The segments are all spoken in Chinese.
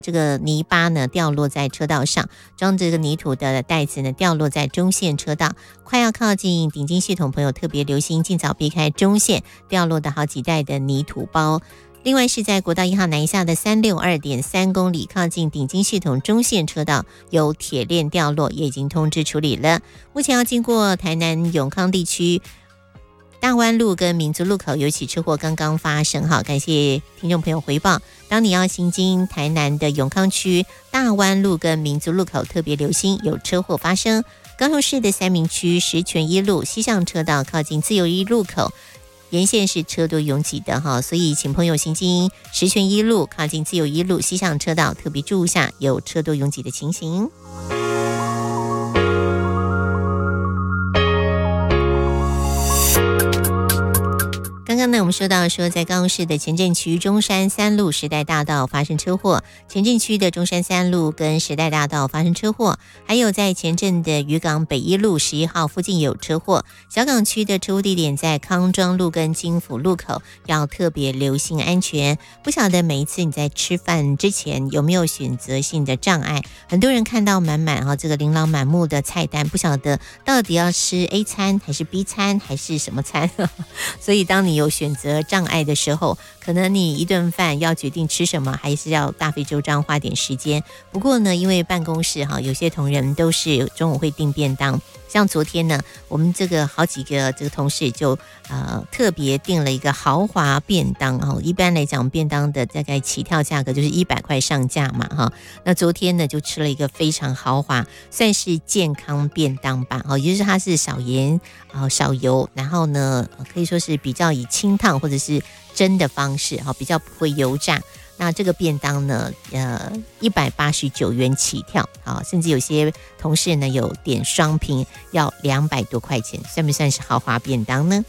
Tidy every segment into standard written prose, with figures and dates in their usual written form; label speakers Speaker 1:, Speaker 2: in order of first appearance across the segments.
Speaker 1: 这个泥巴呢掉落在车道上，装这个泥土的袋子呢掉落在中线车道，快要靠近顶金系统朋友特别留心，尽早避开中线掉落的好几袋的泥土包。另外是在国道1号南下的362.3公里，靠近顶金系统中线车道有铁链掉落，也已经通知处理了。目前要经过台南永康地区大湾路跟民族路口有起车祸刚刚发生，好，感谢听众朋友回报。当你要行经台南的永康区大湾路跟民族路口，特别留心有车祸发生。高雄市的三民区石泉一路西向车道靠近自由一路口，沿线是车多拥挤的哈，所以请朋友行经石泉一路靠近自由一路西向车道，特别注意一下有车多拥挤的情形。刚刚呢，我们说到在高雄市的前镇区中山三路时代大道发生车祸，前镇区的中山三路跟时代大道发生车祸，还有在前镇的渔港北一路11号附近有车祸。小港区的车祸地点在康庄路跟金府路口，要特别留心安全。不晓得每一次你在吃饭之前有没有选择性的障碍？很多人看到满满这个琳琅满目的菜单，不晓得到底要吃 A 餐还是 B 餐还是什么餐所以当你有选择障碍的时候，可能你一顿饭要决定吃什么，还是要大费周章花点时间。不过呢，因为办公室有些同仁都是中午会订便当，像昨天呢，我们这个好几个这个同事就特别订了一个豪华便当一般来讲便当的大概起跳价格就是100块上架嘛那昨天呢就吃了一个非常豪华，算是健康便当吧也就是它是少盐少油，然后呢可以说是比较以清烫或者是蒸的方式比较不会油炸。那这个便当呢189元起跳甚至有些同事呢有点双拼要200多块钱，算不算是豪华便当呢？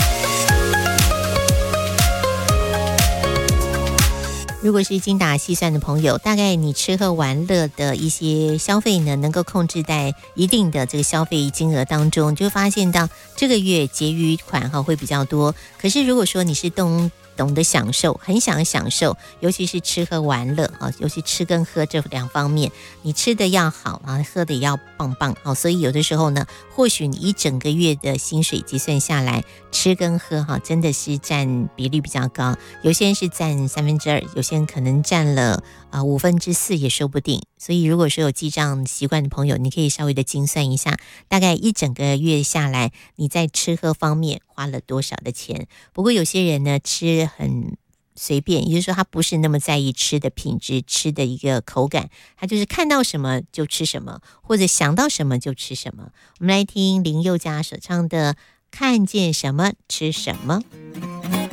Speaker 1: 如果是精打细算的朋友，大概你吃喝玩乐的一些消费呢，能够控制在一定的这个消费金额当中，就会发现到这个月结余款会比较多。可是如果说你是懂得享受，很想享受，尤其是吃喝玩乐尤其吃跟喝这两方面，你吃的要好喝的也要棒棒所以有的时候呢，或许你一整个月的薪水计算下来，吃跟喝真的是占比例比较高，有些人是占2/3，有些人可能占了4/5也说不定。所以如果说有记账习惯的朋友，你可以稍微的精算一下，大概一整个月下来你在吃喝方面花了多少的钱。不过有些人呢吃很随便，也就是说他不是那么在意吃的品质，吃的一个口感，他就是看到什么就吃什么，或者想到什么就吃什么。我们来听林宥嘉所唱的看见什么吃什么。